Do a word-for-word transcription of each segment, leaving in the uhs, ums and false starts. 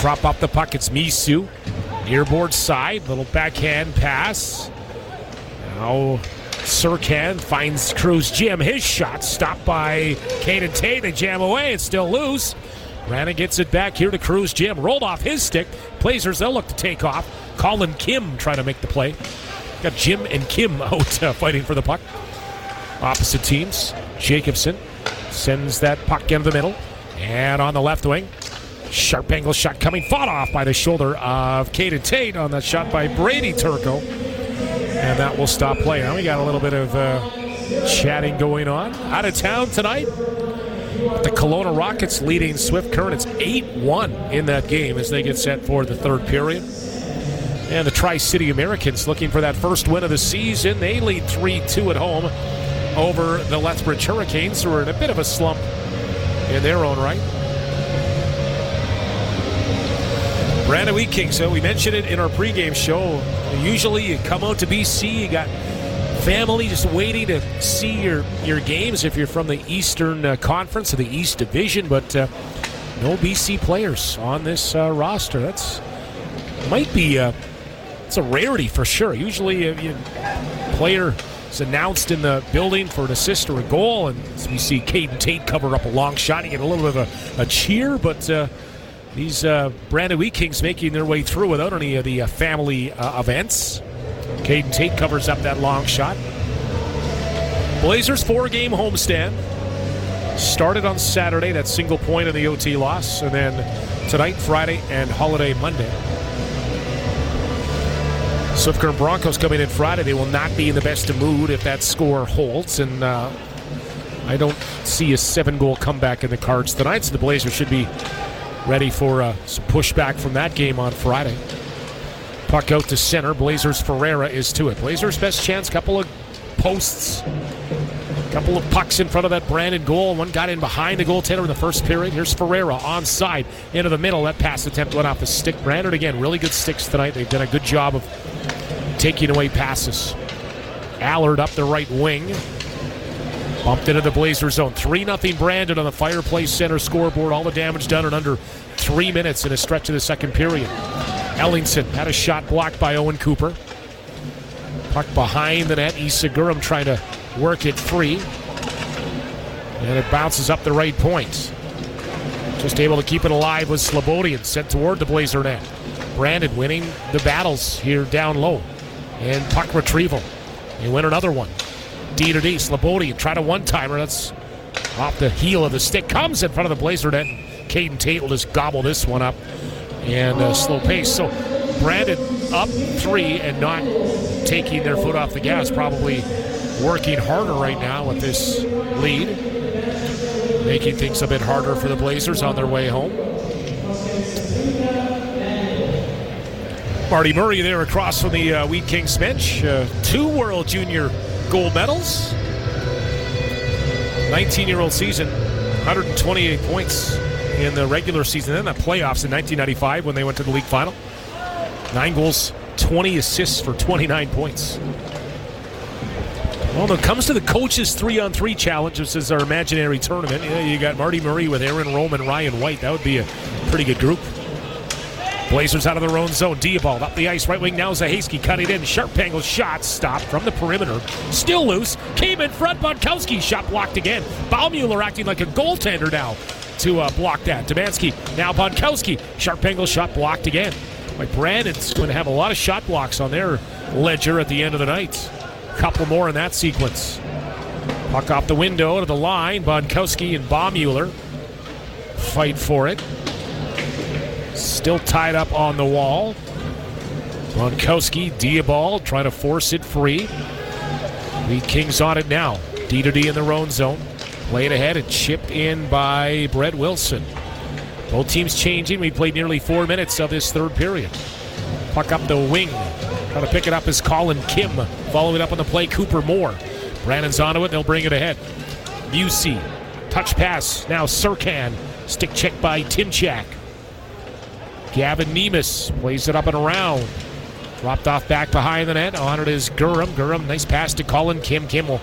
drop off the puck. It's Misu. Nearboard side. Little backhand pass. Now Serkan finds Cruz Jim. His shot stopped by Caden Tate. They jam away. It's still loose. Brandon gets it back here to Cruz Jim. Rolled off his stick. Blazers, they'll look to take off. Colin Kim trying to make the play. Got Jim and Kim out uh, fighting for the puck. Opposite teams. Jacobson sends that puck into the middle. And on the left wing, sharp angle shot coming. Fought off by the shoulder of Caden Tate on that shot by Brady Turco. And that will stop play. Now we got a little bit of uh, chatting going on. Out of town tonight. The Kelowna Rockets leading Swift Current. It's eight one in that game as they get set for the third period. And the Tri-City Americans looking for that first win of the season. They lead three two at home over the Lethbridge Hurricanes, who are in a bit of a slump in their own right. Brandon Wheat King, so we mentioned it in our pregame show. Usually you come out to B C, you got family just waiting to see your, your games if you're from the Eastern uh, Conference or the East Division, but uh, no B C players on this uh, roster. That's might be a, it's a rarity for sure. Usually a, a player is announced in the building for an assist or a goal, and we see Caden Tate cover up a long shot. You get a little bit of a, a cheer, but uh, these uh, Brandon Wheat Kings making their way through without any of the uh, family uh, events. Caden Tate covers up that long shot. Blazers four-game homestand. Started on Saturday, that single point in the O T loss, and then tonight, Friday, and holiday Monday. Swift Current Broncos coming in Friday. They will not be in the best of mood if that score holds, and uh, I don't see a seven-goal comeback in the cards tonight, so the Blazers should be ready for uh, some pushback from that game on Friday. Puck out to center. Blazers Ferreira is to it. Blazers best chance. Couple of posts. Couple of pucks in front of that Brandon goal. One got in behind the goaltender in the first period. Here's Ferreira onside into the middle. That pass attempt went off the stick. Brandon again, really good sticks tonight. They've done a good job of taking away passes. Allard up the right wing. Bumped into the Blazer zone. three nothing Brandon on the Fireplace Center scoreboard. All the damage done in under three minutes in a stretch of the second period. Ellingson had a shot blocked by Owen Cooper. Puck behind the net. Issa Gurum trying to work it free. And it bounces up the right point. Just able to keep it alive was Slobodian, sent toward the Blazer net. Brandon winning the battles here down low. And puck retrieval. They win another one. D to D, Slobodian tried a one-timer. That's off the heel of the stick. Comes in front of the Blazer net. Caden Tate will just gobble this one up. And uh, slow pace. So Brandon up three and not taking their foot off the gas. Probably working harder right now with this lead. Making things a bit harder for the Blazers on their way home. Marty Murray there across from the uh, Wheat Kings bench. Uh, two World Junior gold medals. nineteen-year-old season, one hundred twenty-eight points in the regular season, then the playoffs in nineteen ninety-five when they went to the league final. Nine goals, twenty assists for twenty-nine points. Well, when it comes to the coaches three-on-three challenge, this is our imaginary tournament. You know, you got Marty Murray with Aaron Rome and Ryan White. That would be a pretty good group. Blazers out of their own zone. Diabald up the ice, right wing now. Zahaski cutting in. Sharp angle shot stopped from the perimeter. Still loose. Came in front. Bonkowski shot blocked again. Baumüller acting like a goaltender now to uh, block that. Demansky now Bonkowski. Sharp angle shot blocked again. Like Brandon's going to have a lot of shot blocks on their ledger at the end of the night. Couple more in that sequence. Puck off the window to the line. Bonkowski and Baumüller fight for it. Still tied up on the wall. Bonkowski, Diabald trying to force it free. The Kings on it now. D to D in their own zone. Played ahead and chipped in by Brett Wilson. Both teams changing. We played nearly four minutes of this third period. Puck up the wing. Trying to pick it up is Colin Kim. Following up on the play, Cooper Moore. Brandon's onto it. They'll bring it ahead. Busey. Touch pass. Now Serkan. Stick check by Timchak. Gavin Nemus plays it up and around. Dropped off back behind the net. On it is Gurum. Gurum, nice pass to Colin Kim. Kim will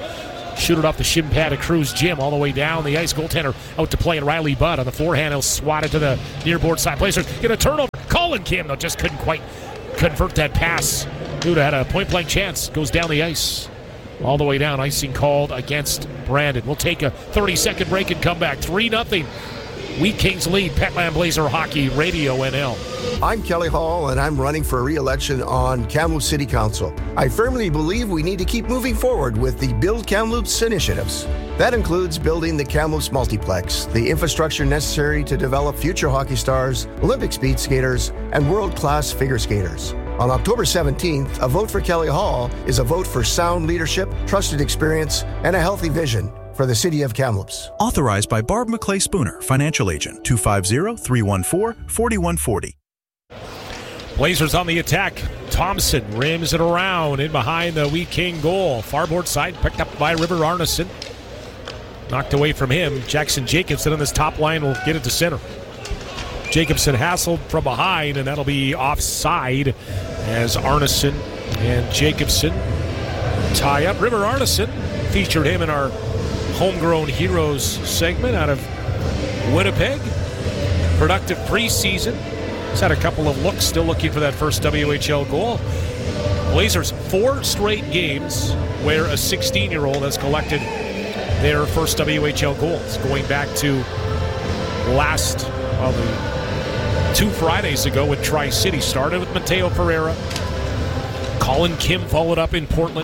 Shoot it off the shin pad of Cruz Jim all the way down the ice. Goaltender out to play, and Riley Budd on the forehand. He'll swat it to the near board side. Blazers get a turnover. Colin Kim, though, just couldn't quite convert that pass. Dude had a point-blank chance. Goes down the ice. All the way down. Icing called against Brandon. We'll take a thirty-second break and come back. three nothing. Wheat Kings lead. Petland Blazer Hockey Radio N L. I'm Kelly Hall, and I'm running for re-election on Kamloops City Council. I firmly believe we need to keep moving forward with the Build Kamloops initiatives. That includes building the Kamloops Multiplex, the infrastructure necessary to develop future hockey stars, Olympic speed skaters, and world-class figure skaters. On October seventeenth, a vote for Kelly Hall is a vote for sound leadership, trusted experience, and a healthy vision for the city of Kamloops. Authorized by Barb McClay Spooner, Financial Agent, two five zero, three one four, four one four zero. Blazers on the attack. Thompson rims it around in behind the Wheat King goal. Farboard side picked up by River Arneson. Knocked away from him. Jackson Jacobson on this top line will get it to center. Jacobson hassled from behind, and that'll be offside as Arneson and Jacobson tie up. River Arneson, featured him in our Homegrown Heroes segment out of Winnipeg. Productive preseason. He's had a couple of looks, still looking for that first W H L goal. Blazers, four straight games where a sixteen-year-old has collected their first W H L goals, going back to last, well, the two Fridays ago when Tri-City started with Mateo Ferreira. Colin Kim followed up in Portland.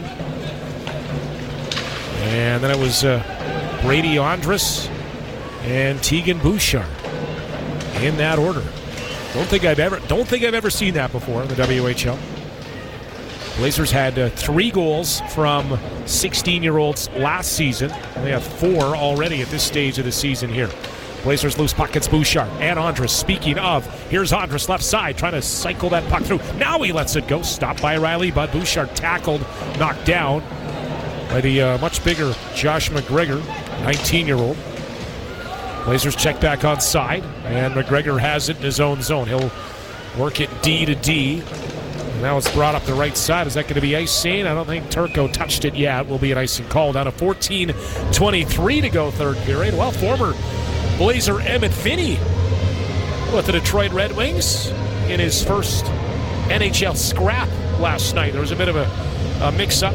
And then it was uh, Brady Andrus and Tegan Bouchard in that order. Don't think I've ever don't think I've ever seen that before in the W H L. Blazers had uh, three goals from sixteen-year-olds last season. They have four already at this stage of the season here. Blazers loose puck. It's Bouchard and Andrus. Speaking of, here's Andrus left side trying to cycle that puck through. Now he lets it go. Stopped by Riley Budd. Bouchard tackled, knocked down by the uh, much bigger Josh McGregor, nineteen-year-old. Blazers check back on side, and McGregor has it in his own zone. He'll work it D to D. And now it's brought up the right side. Is that going to be icing? I don't think Turco touched it yet. Will be an icing call. Down to fourteen twenty-three to go third period. Well, former Blazer Emmett Finney with the Detroit Red Wings in his first N H L scrap last night. There was a bit of a, a mix-up,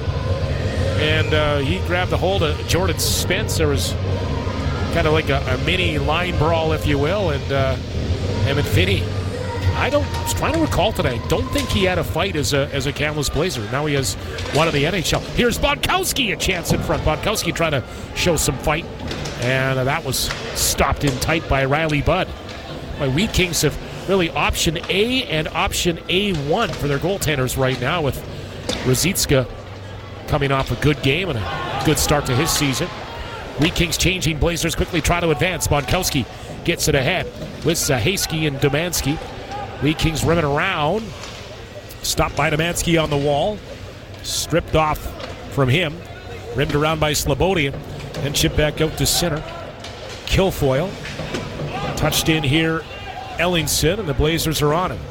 and uh, he grabbed a hold of Jordan Spence. There was kind of like a, a mini line brawl, if you will, and uh, Emmett Finney, I don't, I was trying to recall today, don't think he had a fight as a as a Kamloops Blazer. Now he has one of the N H L. Here's Bodkowski, a chance in front. Bodkowski trying to show some fight, and uh, that was stopped in tight by Riley Budd. My Wheat Kings have really option A and option A one for their goaltenders right now, with Rosicka coming off a good game and a good start to his season. Wheat Kings changing. Blazers quickly try to advance. Bodkowski gets it ahead with Zahaski and Domanski. Wheat Kings rimming around. Stopped by Domanski on the wall. Stripped off from him. Rimmed around by Slobodian. Then chipped back out to center. Kilfoyle. Touched in here, Ellingson, and the Blazers are on it.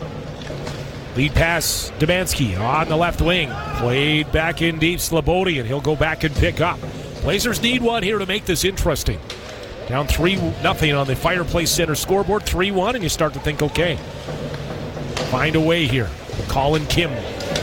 Lead pass, Domanski on the left wing. Played back in deep, Slobodian. He'll go back and pick up. Blazers need one here to make this interesting. Down three nothing on the Fireplace Center scoreboard, three one, and you start to think, okay, find a way here. Colin Kim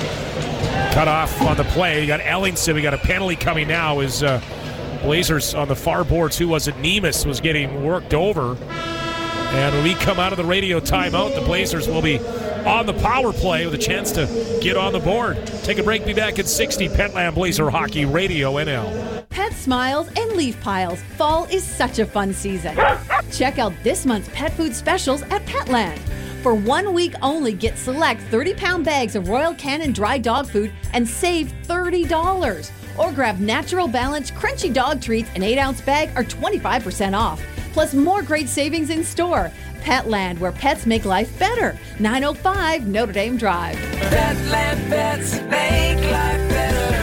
cut off on the play. You got Ellingson. We got a penalty coming now as uh, Blazers on the far boards. Who was it? Nemus was getting worked over. And when we come out of the radio timeout, the Blazers will be on the power play with a chance to get on the board. Take a break, be back at sixty. Petland Blazer Hockey Radio N L. Pet smiles and leaf piles. Fall is such a fun season. Check out this month's pet food specials at Petland. For one week only, get select thirty-pound bags of Royal Canin dry dog food and save thirty dollars. Or grab Natural Balance Crunchy Dog Treats, an eight ounce bag, are twenty-five percent off. Plus more great savings in store. Petland, where pets make life better. nine oh five Notre Dame Drive. Petland pets make life better.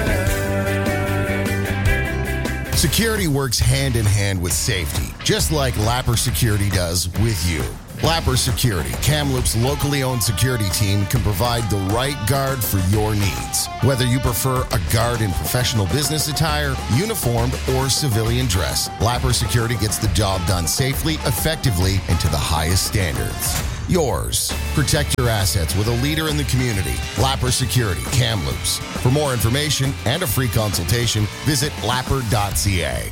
Security works hand in hand with safety, just like Lapper Security does with you. Lapper Security, Kamloops' locally owned security team, can provide the right guard for your needs. Whether you prefer a guard in professional business attire, uniformed, or civilian dress, Lapper Security gets the job done safely, effectively, and to the highest standards. Yours. Protect your assets with a leader in the community. Lapper Security, Kamloops. For more information and a free consultation, visit lapper dot c a.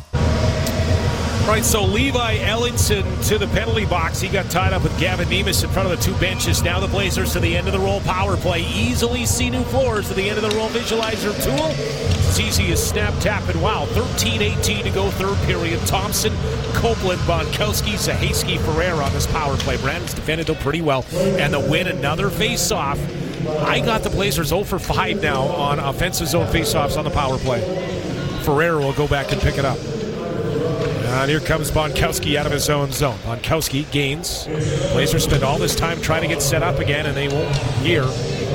All right, so Levi Ellingson to the penalty box. He got tied up with Gavin Nemes in front of the two benches. Now the Blazers to the end of the roll power play. Easily see new floors to the end of the roll visualizer tool. It's easy as snap, tap, and wow. thirteen eighteen to go, third period. Thompson, Copeland, Bonkowski, Zahayski, Ferreira on this power play. Brandon's defended though pretty well. And the win, another face-off. I got the Blazers zero for five now on offensive zone face-offs on the power play. Ferreira will go back and pick it up. And here comes Bonkowski out of his own zone. Bonkowski gains. Blazers spend all this time trying to get set up again, and they won't here,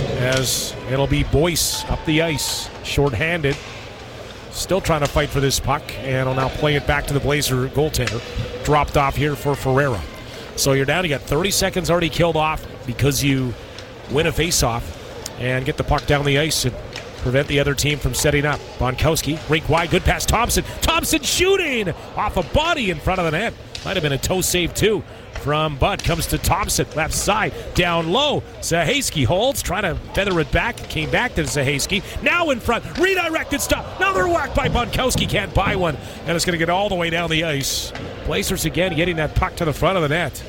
as it'll be Boyce up the ice, short-handed. Still trying to fight for this puck, and will now play it back to the Blazer goaltender. Dropped off here for Ferreira. So you're down. You got thirty seconds already killed off because you win a face-off and get the puck down the ice and prevent the other team from setting up. Bonkowski, rink wide, good pass. Thompson. Thompson shooting off a body in front of the net. Might have been a toe save too from Bud. Comes to Thompson, left side, down low. Zahayski holds, trying to feather it back. Came back to Zahayski. Now in front, redirected stop. Another whack by Bonkowski. Can't buy one, and it's going to get all the way down the ice. Blazers again getting that puck to the front of the net.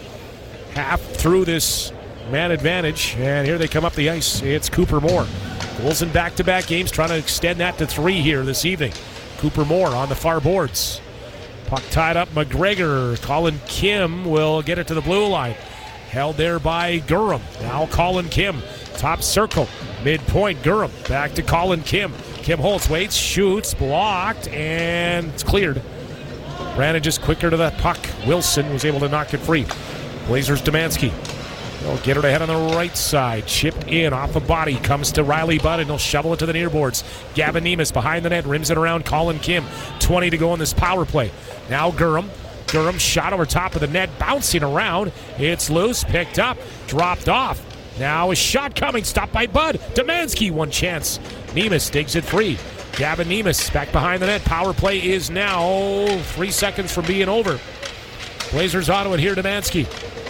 Half through this man advantage, and here they come up the ice. It's Cooper Moore. Goals in back-to-back games, trying to extend that to three here this evening. Cooper Moore on the far boards. Puck tied up, McGregor. Colin Kim will get it to the blue line. Held there by Gurram. Now Colin Kim, top circle, midpoint. Gurram back to Colin Kim. Kim holds, waits, shoots, blocked, and it's cleared. Brandon just quicker to that puck. Wilson was able to knock it free. Blazers Demansky. They'll get it ahead on the right side. Chip in off the body. Comes to Riley Budd, and he'll shovel it to the near boards. Gavin Nemes behind the net. Rims it around Colin Kim. twenty to go in this power play. Now Gurram. Gurram shot over top of the net. Bouncing around. It's loose. Picked up. Dropped off. Now a shot coming. Stopped by Budd. Demansky, one chance. Nemes digs it free. Gavin Nemes back behind the net. Power play is now three seconds from being over. Blazers auto it here. Demansky.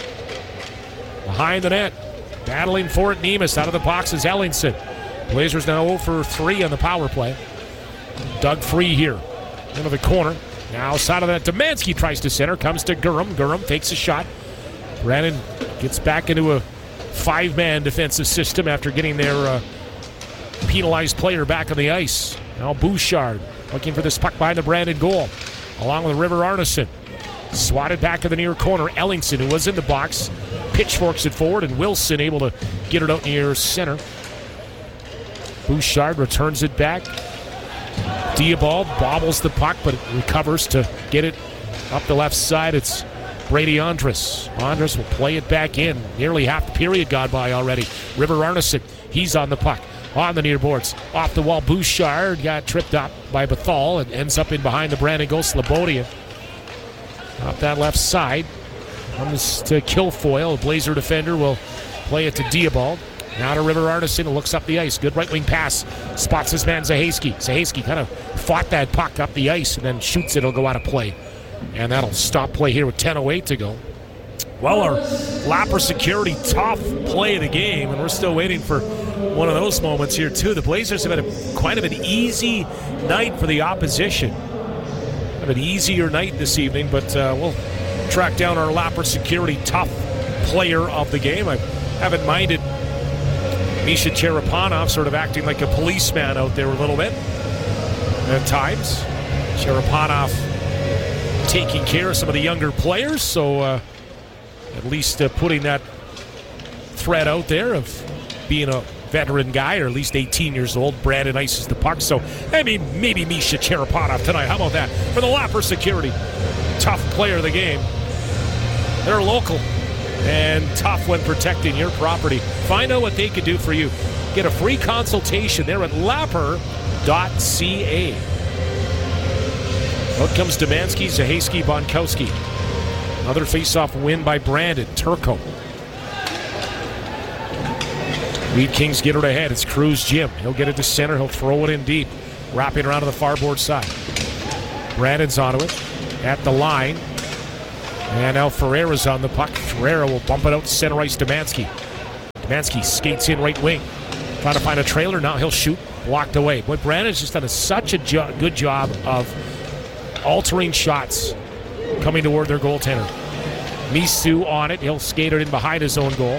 Behind the net, battling for it, Nemes. Out of the box is Ellingson. Blazers now zero for three on the power play. Dug free here into the corner. Now side of that, Demansky tries to center, comes to Gurram. Gurram takes a shot. Brandon gets back into a five-man defensive system after getting their uh, penalized player back on the ice. Now Bouchard looking for this puck behind the Brandon goal, along with River Arneson. Swatted back to the near corner. Ellingson, who was in the box, pitchforks it forward, and Wilson able to get it out near center. Bouchard returns it back. Diabald bobbles the puck, but it recovers to get it up the left side. It's Brady Andrus. Andrus will play it back in. Nearly half the period gone by already. River Arneson, he's on the puck. On the near boards. Off the wall, Bouchard got tripped up by Bethal and ends up in behind the Brandon goal. Slobodian up that left side. Comes to Kilfoyle. A Blazer defender will play it to Diabald. Now to River Arneson, looks up the ice. Good right wing pass. Spots his man Zahayski. Zahayski kind of fought that puck up the ice and then shoots it. It'll go out of play. And that'll stop play here with ten oh eight to go. Well, our Lapper Security tough play of the game, and we're still waiting for one of those moments here too. The Blazers have had a, quite of an easy night for the opposition. Have an easier night this evening, but uh, we'll track down our Lapper Security tough player of the game. I haven't minded Misha Cherepanov sort of acting like a policeman out there a little bit at times. Cherepanov taking care of some of the younger players, so uh, at least uh, putting that threat out there of being a veteran guy, or at least eighteen years old. Brandon ices the puck, so I mean, maybe Misha Cherepanov tonight. How about that for the Lapper Security? Tough player of the game. They're local and tough when protecting your property. Find out what they could do for you. Get a free consultation there at lapper dot c a. Out comes Demansky, Zahayski, Bonkowski. Another face-off win by Brandon. Turco. Wheat Kings get it ahead. It's Cruz Jim. He'll get it to center. He'll throw it in deep. Wrapping around to the far board side. Brandon's onto it. At the line. And now Ferreira's on the puck. Ferreira will bump it out to center ice. Demansky. Demansky skates in right wing. Trying to find a trailer. Now he'll shoot. Blocked away. Boy, Brandon's just done a, such a jo- good job of altering shots coming toward their goaltender. Misu on it. He'll skate it in behind his own goal.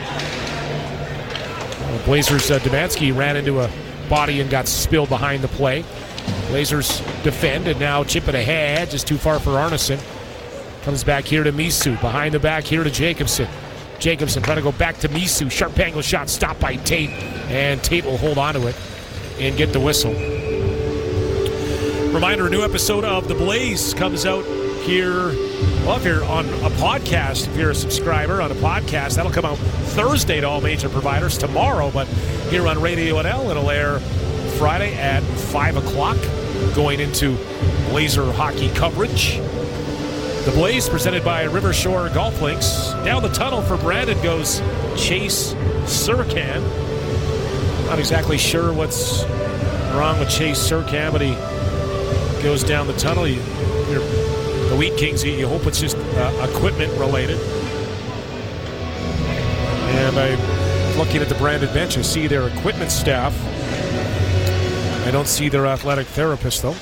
The Blazers, uh, Demansky ran into a body and got spilled behind the play. Blazers defend and now chip it ahead. Just too far for Arneson. Comes back here to Misu. Behind the back here to Jacobson. Jacobson trying to go back to Misu. Sharp angle shot stopped by Tate. And Tate will hold on to it and get the whistle. Reminder, a new episode of The Blaze comes out here. Well, if you're on a podcast, if you're a subscriber on a podcast, that'll come out Thursday to all major providers tomorrow. But here on Radio N L, it'll air Friday at five o'clock, going into Blazer hockey coverage. The Blaze presented by River Shore Golf Links. Down the tunnel for Brandon goes Chase Surkan. Not exactly sure what's wrong with Chase Surkan, but he goes down the tunnel. He, the Wheat Kings, you, you hope it's just uh, equipment related. And I'm looking at the Brandon bench. I see their equipment staff. I don't see their athletic therapist, though.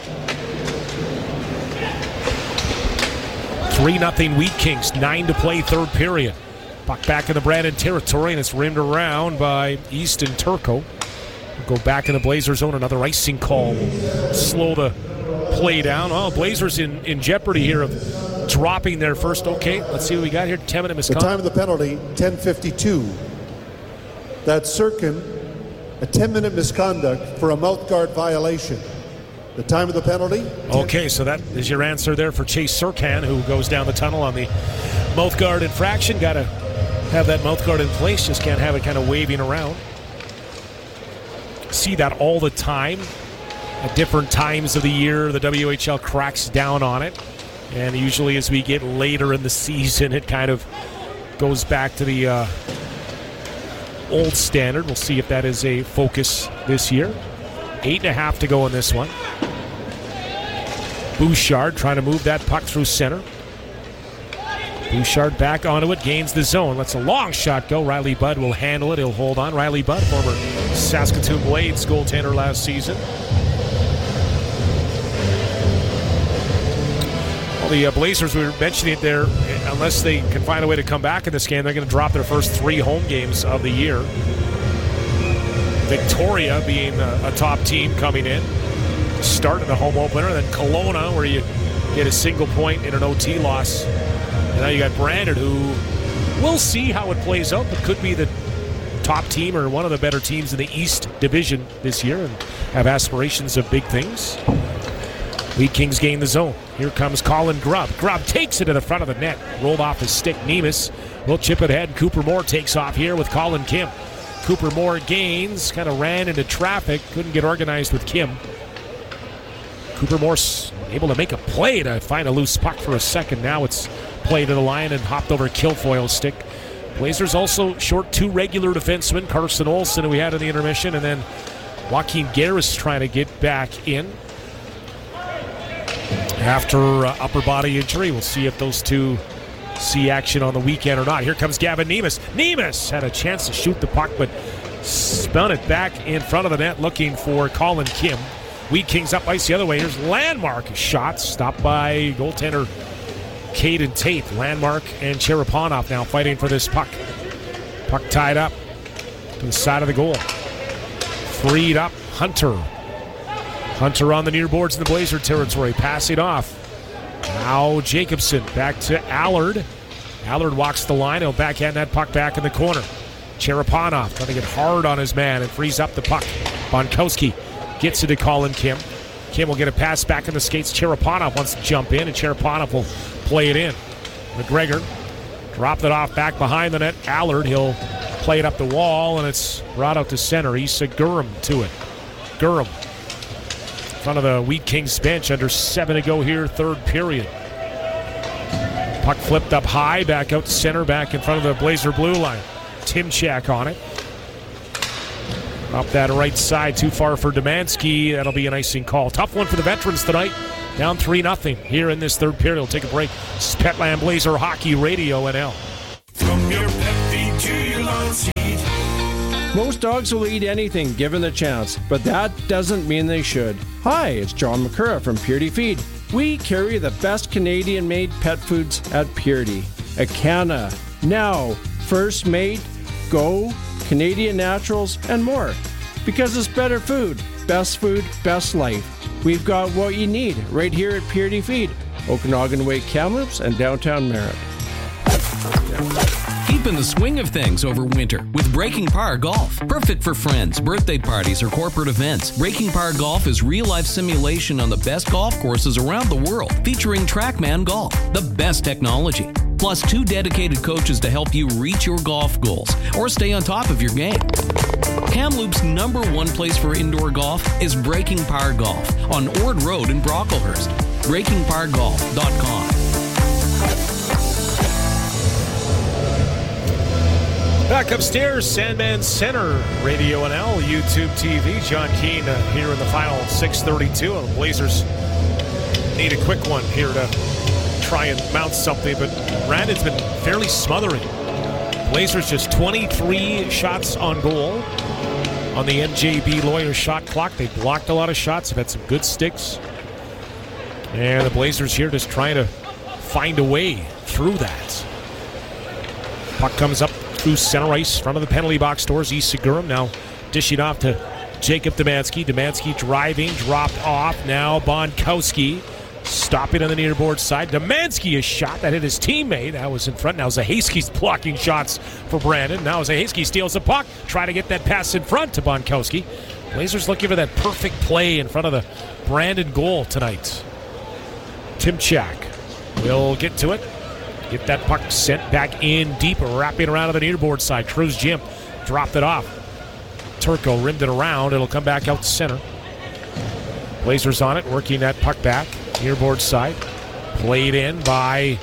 three nothing Wheat Kings, nine to play, third period. Puck back in the Brandon territory, and it's rimmed around by Easton Turco. We'll go back in the Blazers zone. Another icing call will slow the play down. Oh, Blazers in, in jeopardy here of dropping their first. Okay, let's see what we got here. ten-minute misconduct. The time of the penalty, ten fifty-two. That's Surkan, a ten-minute misconduct for a mouth guard violation. The time of the penalty. Okay, so that is your answer there for Chase Surkan, who goes down the tunnel on the mouth guard infraction. Got to have that mouth guard in place. Just can't have it kind of waving around. See that all the time. At different times of the year, the W H L cracks down on it. And usually as we get later in the season, it kind of goes back to the uh, old standard. We'll see if that is a focus this year. Eight and a half to go in this one. Bouchard trying to move that puck through center. Bouchard back onto it, gains the zone. Lets a long shot go. Riley Budd will handle it. He'll hold on. Riley Budd, former Saskatoon Blades goaltender last season. Well, the uh, Blazers, we were mentioning it there, unless they can find a way to come back in this game, they're going to drop their first three home games of the year. Victoria being a, a top team coming in, starting the home opener, then Kelowna, where you get a single point in an O T loss. And now you got Brandon, who we'll see how it plays out, but could be the top team or one of the better teams in the East Division this year and have aspirations of big things. Wheat Kings gain the zone. Here comes Colin Grubb. Grubb takes it to the front of the net. Rolled off his stick. Nemus will chip it ahead. Cooper Moore takes off here with Colin Kim. Cooper Moore gains, kind of ran into traffic, couldn't get organized with Kim. Cooper Moore's able to make a play to find a loose puck for a second. Now it's played to the line and hopped over Kilfoyle's stick. Blazers also short two regular defensemen, Carson Olsen, who we had in the intermission, and then Joaquin Garris trying to get back in after uh, upper body injury. We'll see if those two see action on the weekend or not. Here comes Gavin Nemus. Nemus had a chance to shoot the puck, but spun it back in front of the net looking for Colin Kim. Wheat Kings up ice the other way. Here's Landmark. Shot stopped by goaltender Caden Tate. Landmark and Cherepanov now fighting for this puck. Puck tied up to the side of the goal. Freed up Hunter. Hunter on the near boards in the Blazer territory. Passing off. Now Jacobson back to Allard. Allard walks the line. He'll backhand that puck back in the corner. Cherepanov trying to get hard on his man and frees up the puck. Bonkowski gets it to Colin Kim. Kim will get a pass back in the skates. Cherepanov wants to jump in, and Cherepanov will play it in. McGregor dropped it off back behind the net. Allard, he'll play it up the wall, and it's brought out to center. Issa Gurram to it. Gurram in front of the Wheat Kings bench under seven to go here, third period. Puck flipped up high, back out to center, back in front of the Blazer blue line. Timchak on it. Up that right side, too far for Domanski. That'll be an icing call. Tough one for the veterans tonight. Down three nothing here in this third period. We'll take a break. This is Petland Blazer Hockey Radio N L. From your pet feed to your lawn seat. Most dogs will eat anything given the chance, but that doesn't mean they should. Hi, it's John McCurra from Purity Feed. We carry the best Canadian-made pet foods at Purity. Acana, Now, First Mate, Go, Canadian Naturals, and more. Because it's better food, best food, best life. We've got what you need right here at Purity Feed, Okanagan Way, Kamloops, and downtown Merritt. Keep in the swing of things over winter with Breaking Par Golf. Perfect for friends, birthday parties, or corporate events. Breaking Par Golf is real-life simulation on the best golf courses around the world, featuring TrackMan Golf, the best technology. Plus two dedicated coaches to help you reach your golf goals or stay on top of your game. Kamloops' number one place for indoor golf is Breaking Par Golf on Ord Road in Brocklehurst. breaking par golf dot com. Back upstairs, Sandman Center, Radio N L, YouTube T V. John Keane uh, here in the final six thirty-two. And the Blazers need a quick one here to try and mount something, but Brandon's been fairly smothering. Blazers just twenty-three shots on goal on the M J B Lawyer shot clock. They blocked a lot of shots, have had some good sticks. And the Blazers here just trying to find a way through that. Puck comes up through center ice, front of the penalty box doors. East Segurum now dishing off to Jacob Domanski. Domanski driving, dropped off. Now Bonkowski stopping on the near board side. Domanski, a shot that hit his teammate. That was in front. Now Zahaski's blocking shots for Brandon. Now Zahaski steals the puck. Try to get that pass in front to Bonkowski. Blazers looking for that perfect play in front of the Brandon goal tonight. Timchak will get to it. Get that puck sent back in deep, wrapping around to the near board side. Cruz Jim dropped it off. Turco rimmed it around. It'll come back out to center. Blazers on it, working that puck back. Near board side. Played in by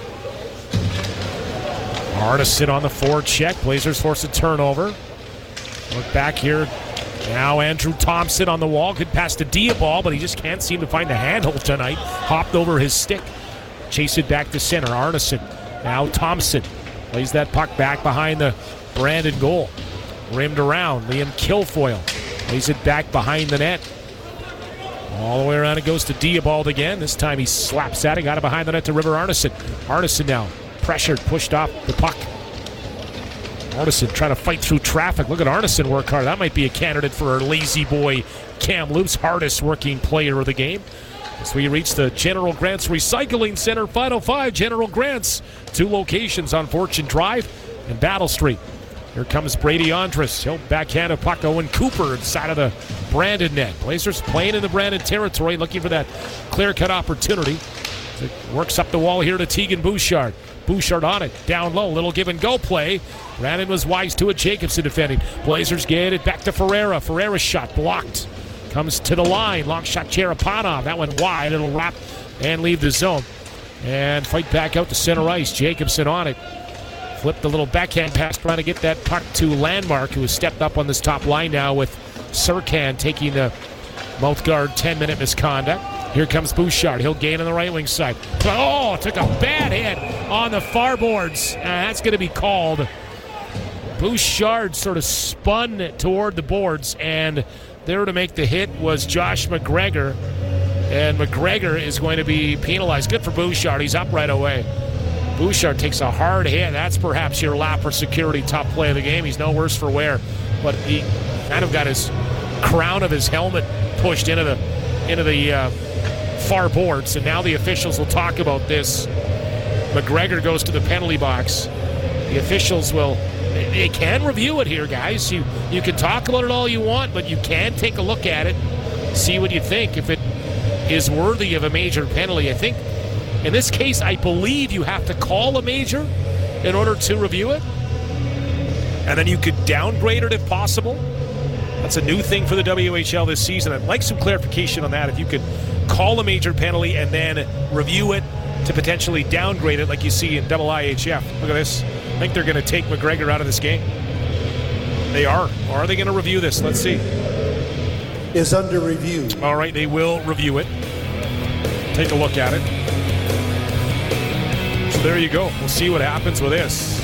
Arneson on the forward check. Blazers force a turnover. Look back here. Now Andrew Thompson on the wall. Good pass to Diaball, but he just can't seem to find a handhold tonight. Hopped over his stick. Chase it back to center. Arneson. Now Thompson plays that puck back behind the Brandon goal. Rimmed around. Liam Kilfoyle plays it back behind the net. All the way around it goes to Diabald again. This time he slaps at it. Got it behind the net to River Arneson. Arneson now pressured, pushed off the puck. Arneson trying to fight through traffic. Look at Arneson work hard. That might be a candidate for our lazy boy Kamloops, hardest working player of the game. As we reach the General Grants Recycling Center, Final Five General Grants. Two locations on Fortune Drive and Battle Street. Here comes Brady Andrus. He'll backhand a puck. Owen Cooper inside of the Brandon net. Blazers playing in the Brandon territory, looking for that clear-cut opportunity. It works up the wall here to Tegan Bouchard. Bouchard on it, down low, little give-and-go play. Brandon was wise to it. Jacobson defending. Blazers get it back to Ferreira. Ferreira's shot blocked. Comes to the line. Long shot, Cherapanov. That went wide. It'll wrap and leave the zone. And fight back out to center ice. Jacobson on it. Flipped a little backhand pass trying to get that puck to Landmark, who has stepped up on this top line now with Serkan taking the mouth guard ten-minute misconduct. Here comes Bouchard. He'll gain on the right wing side. Oh, took a bad hit on the far boards. Uh, that's going to be called. Bouchard sort of spun toward the boards, and there to make the hit was Josh McGregor. And McGregor is going to be penalized. Good for Bouchard. He's up right away. Bouchard takes a hard hit. That's perhaps your Lapper Security top play of the game. He's no worse for wear. But he kind of got his crown of his helmet pushed into the into the uh, far boards. And now the officials will talk about this. McGregor goes to the penalty box. The officials will... They can review it here, guys. You, you can talk about it all you want, but you can take a look at it, see what you think, if it is worthy of a major penalty. I think in this case, I believe you have to call a major in order to review it. And then you could downgrade it if possible. That's a new thing for the W H L this season. I'd like some clarification on that. If you could call a major penalty and then review it to potentially downgrade it like you see in double I H F. Look at this. I think they're going to take McGregor out of this game. They are. Or are they going to review this? Let's see. Is under review. All right, they will review it. Take a look at it. So there you go. We'll see what happens with this.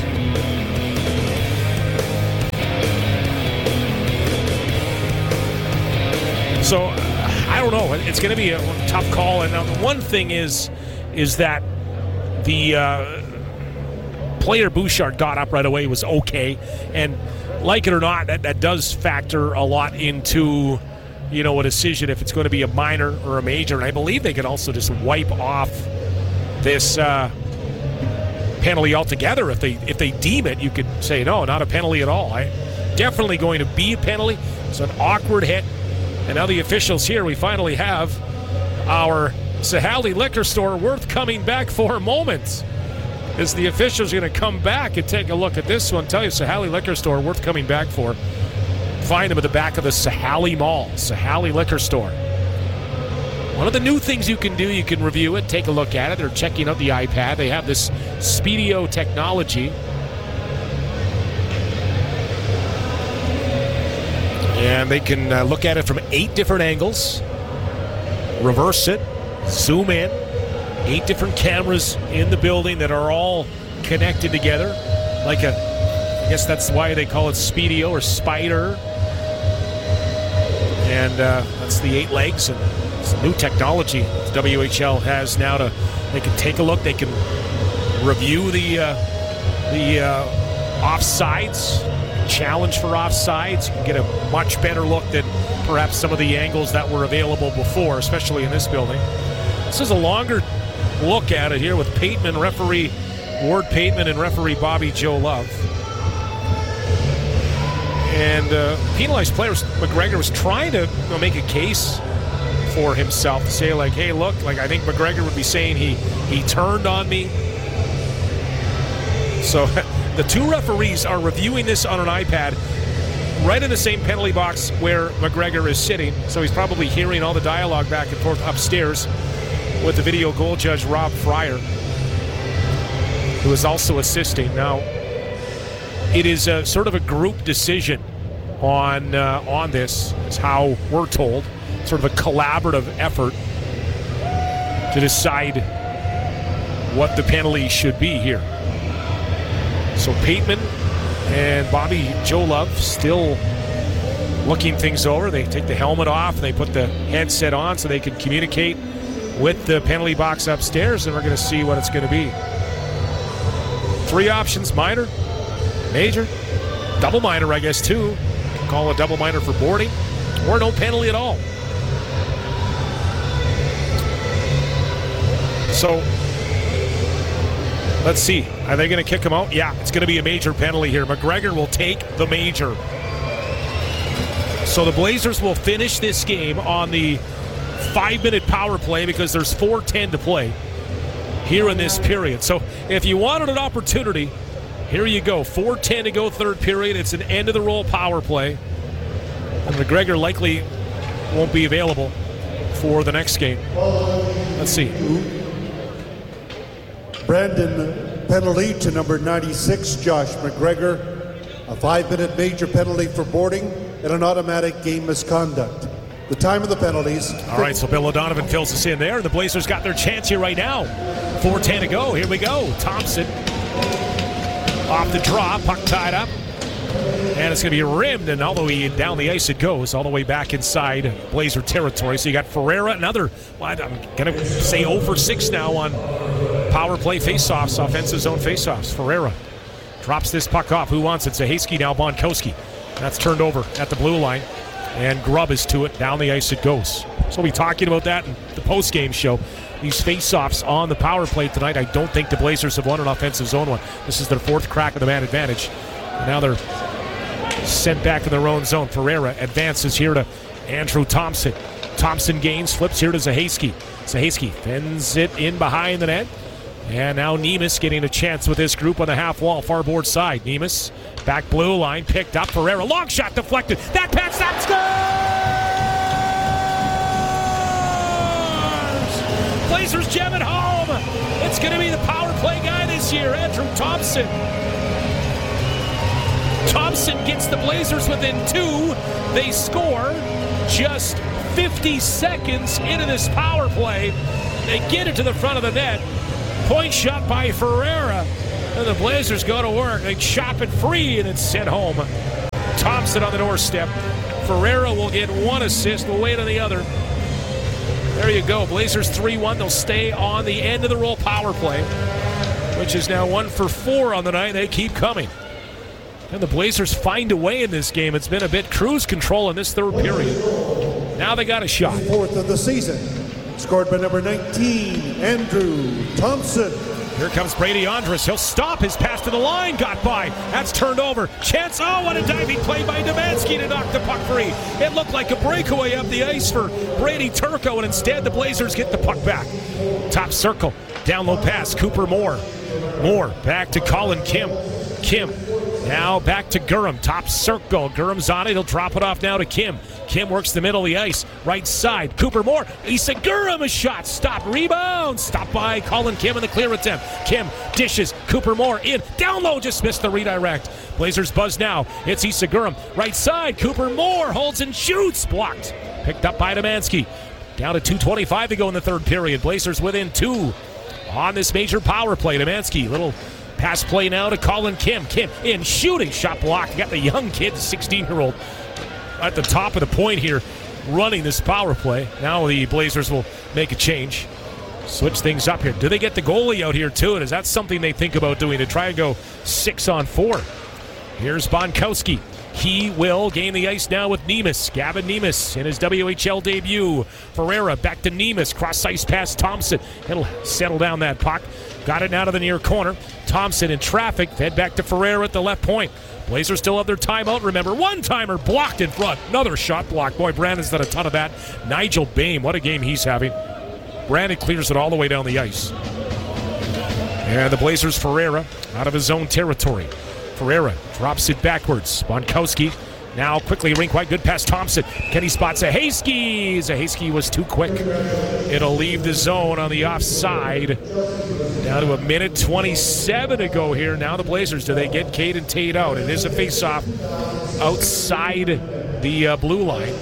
So, I don't know. It's going to be a tough call. And uh, one thing is, is that the uh, player Bouchard got up right away was okay. And like it or not, that, that does factor a lot into, you know, a decision if it's going to be a minor or a major. And I believe they could also just wipe off this uh, penalty altogether. If they if they deem it, you could say, no, not a penalty at all. I, definitely going to be a penalty. It's an awkward hit. And now the officials here, we finally have our Sahali Liquor Store worth coming back for a moment. Is the officials going to come back and take a look at this one? Tell you, Sahali Liquor Store worth coming back for. Find them at the back of the Sahali Mall, Sahali Liquor Store. One of the new things you can do, you can review it, take a look at it. They're checking out the iPad. They have this Speedio technology. And they can uh, look at it from eight different angles, reverse it, zoom in. Eight different cameras in the building that are all connected together. Like a, I guess that's why they call it Speedio or Spider. And uh, that's the eight legs. And it's new technology the W H L has now to, they can take a look, they can review the, uh, the uh, offsides, challenge for offsides. You can get a much better look than perhaps some of the angles that were available before, especially in this building. This is a longer look at it here with Pateman, referee Ward Pateman, and referee Bobby Joe Love. And uh, penalized players, McGregor was trying to, you know, make a case for himself to say, like, hey, look, like I think McGregor would be saying he he turned on me. So the two referees are reviewing this on an iPad right in the same penalty box where McGregor is sitting. So he's probably hearing all the dialogue back and forth upstairs with the video goal judge, Rob Fryer, who is also assisting. Now, it is a, sort of a group decision on uh, on this, is how we're told. Sort of a collaborative effort to decide what the penalty should be here. So Pateman and Bobby Joe Love still looking things over. They take the helmet off, and they put the headset on so they can communicate with the penalty box upstairs, and we're going to see what it's going to be. Three options: minor, major, double minor, I guess, too. Call a double minor for boarding, or no penalty at all. So, let's see. Are they going to kick him out? Yeah, it's going to be a major penalty here. McGregor will take the major. So the Blazers will finish this game on the five-minute power play because there's four ten to play here in this period. So if you wanted an opportunity, here you go. four ten to go, third period. It's an end-of-the-roll power play. And McGregor likely won't be available for the next game. Let's see. Brandon, penalty to number ninety-six, Josh McGregor. A five-minute major penalty for boarding and an automatic game misconduct. The time of the penalties. All right, so Bill O'Donovan fills us in there. The Blazers got their chance here right now. four ten to go. Here we go. Thompson off the draw. Puck tied up. And it's going to be rimmed, and all the way down the ice it goes, all the way back inside Blazer territory. So you got Ferreira, another, well, I'm going to say oh for six now on power play faceoffs, offensive zone faceoffs. Ferreira drops this puck off. Who wants it? Zahayski, now Bonkowski. That's turned over at the blue line. And Grubb is to it. Down the ice it goes. So we'll be talking about that in the post-game show. These face-offs on the power play tonight. I don't think the Blazers have won an offensive zone one. This is their fourth crack of the man advantage. And now they're sent back in their own zone. Ferreira advances here to Andrew Thompson. Thompson gains, flips here to Zahayski. Zahayski fends it in behind the net. And now Nemes getting a chance with this group on the half wall, far board side. Nemes, back blue line, picked up. Ferreira, long shot deflected. That pass, that Blazers jam it home. It's going to be the power play guy this year, Andrew Thompson. Thompson gets the Blazers within two. They score just fifty seconds into this power play. They get it to the front of the net. Point shot by Ferreira. And the Blazers go to work. They chop it free, and it's sent home. Thompson on the doorstep. Ferreira will get one assist. We'll wait on the other. There you go. Blazers three one. They'll stay on the end of the roll power play, which is now one for four on the night. They keep coming. And the Blazers find a way in this game. It's been a bit cruise control in this third period. Now they got a shot. Fourth of the season. Scored by number nineteen, Andrew Thompson. Here comes Brady Andrus. He'll stop. His pass to the line. Got by. That's turned over. Chance. Oh, what a diving play by Demansky to knock the puck free. It looked like a breakaway up the ice for Brady Turco, and instead the Blazers get the puck back. Top circle. Down low pass. Cooper Moore. Moore back to Colin Kim. Kim. Now back to Gurram. Top circle. Gurram's on it. He'll drop it off now to Kim. Kim works the middle of the ice. Right side. Cooper Moore. Issa Gurram, a shot. Stop. Rebound. Stop by Colin Kim in the clear attempt. Kim dishes. Cooper Moore in. Down low. Just missed the redirect. Blazers buzz now. It's Issa Gurram. Right side. Cooper Moore holds and shoots. Blocked. Picked up by Demansky. Down to two twenty-five to go in the third period. Blazers within two on this major power play. Demansky. Little pass play now to Colin Kim. Kim in shooting. Shot blocked. You got the young kid, the sixteen-year-old, at the top of the point here, running this power play. Now the Blazers will make a change. Switch things up here. Do they get the goalie out here too? And is that something they think about doing to try and go six on four? Here's Bonkowski. He will gain the ice now with Nemes. Gavin Nemes in his W H L debut. Ferreira back to Nemes. Cross ice pass Thompson. It'll settle down that puck. Got it now to the near corner. Thompson in traffic. Fed back to Ferreira at the left point. Blazers still have their timeout. Remember, one-timer blocked in front. Another shot blocked. Boy, Brandon's done a ton of that. Nigel Bain, what a game he's having. Brandon clears it all the way down the ice. And the Blazers, Ferreira, out of his own territory. Ferreira drops it backwards. Bonkowski now quickly rink wide. Good pass Thompson. Kenny spots Zahaski. Zahaski was too quick. It'll leave the zone on the offside. Down to a minute twenty-seven to go here. Now the Blazers, do they get Caden Tate out? It is a face-off outside the uh, blue line.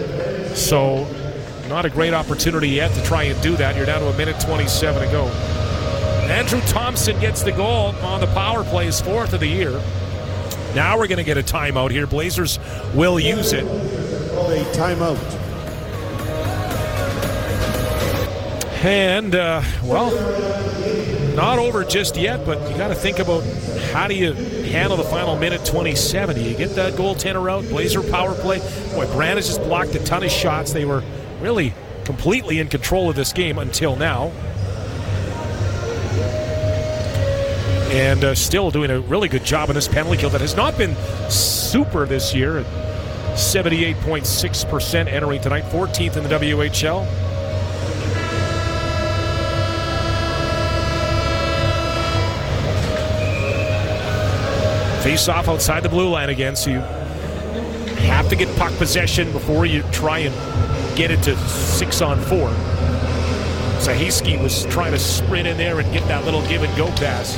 So not a great opportunity yet to try and do that. You're down to a minute twenty-seven to go. Andrew Thompson gets the goal on the power play, his fourth of the year. Now we're going to get a timeout here. Blazers will use it. A timeout. And, uh, well, not over just yet, but you got to think about how do you handle the final minute twenty-seven. Do you get that goaltender out? Blazer power play. Boy, Brand has just blocked a ton of shots. They were really completely in control of this game until now. And uh, still doing a really good job in this penalty kill that has not been super this year at seventy-eight point six percent entering tonight, fourteenth in the W H L. Face off outside the blue line again, so you have to get puck possession before you try and get it to six on four. Zahaski was trying to sprint in there and get that little give and go pass.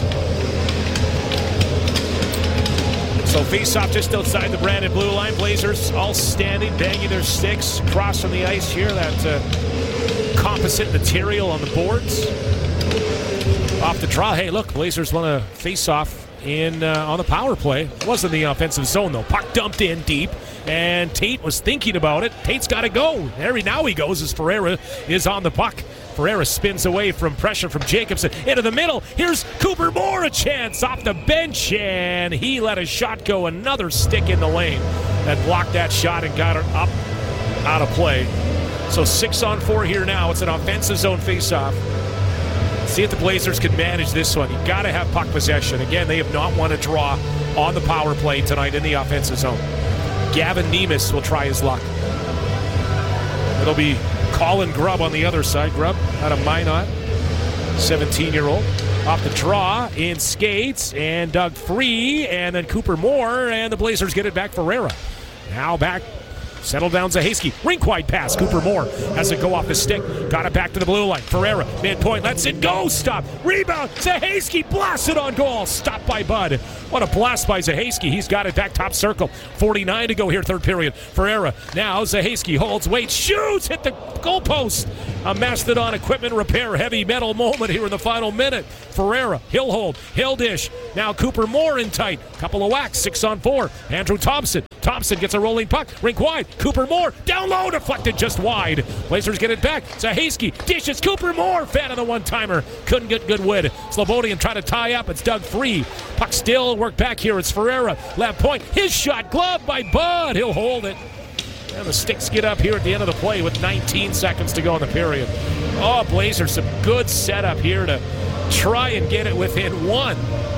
So face-off just outside the Brandon blue line. Blazers all standing, banging their sticks across from the ice here. That uh, composite material on the boards. Off the draw. Hey, look, Blazers want to face-off in uh, on the power play. It wasn't the offensive zone, though. Puck dumped in deep, and Tate was thinking about it. Tate's got to go. There he, now he goes as Ferreira is on the puck. Ferreira spins away from pressure from Jacobson into the middle. Here's Cooper Moore, a chance off the bench, and he let a shot go. Another stick in the lane that blocked that shot and got it up out of play. So six on four here now. It's an offensive zone faceoff. See if the Blazers can manage this one. You got to have puck possession. Again, they have not won a draw on the power play tonight in the offensive zone. Gavin Nemes will try his luck. It'll be Colin Grubb on the other side. Grubb out of Minot, seventeen-year-old. Off the draw, in skates, and dug free, and then Cooper Moore, and the Blazers get it back. Ferreira now back Settle down Zahaski. Rink wide pass. Cooper Moore has it go off his stick. Got it back to the blue line. Ferreira, midpoint, lets it go. Stop. Rebound. Zahaski blasted on goal. Stopped by Bud. What a blast by Zahaski. He's got it back top circle. forty-nine to go here, third period. Ferreira. Now Zahaski holds, waits, shoots. Hit the goalpost. A Mastodon Equipment Repair heavy metal moment here in the final minute. Ferreira. He'll hold. He'll dish. Now Cooper Moore in tight. Couple of whacks. Six on four. Andrew Thompson. Thompson gets a rolling puck. Rink wide. Cooper Moore. Down low. Deflected just wide. Blazers get it back. Zahaski dishes. Cooper Moore. Fan of the one-timer. Couldn't get good wood. Slobodian trying to tie up. It's dug free. Puck still work back here. It's Ferreira. Left point. His shot. Glove by Bud. He'll hold it. And the Sticks get up here at the end of the play with nineteen seconds to go in the period. Oh, Blazers, some good setup here to try and get it within one.